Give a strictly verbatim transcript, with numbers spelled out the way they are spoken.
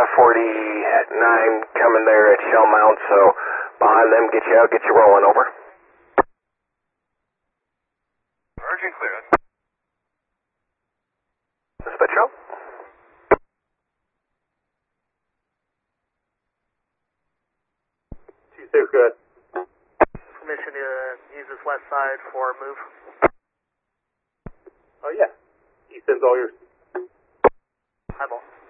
five forty-nine coming there at Shell Mount, so behind them, get you out, get you rolling, over. Urgent clear. Dispatcher. Two six, good. Permission to use this west side for move. Oh yeah. Easton's all yours. Highball.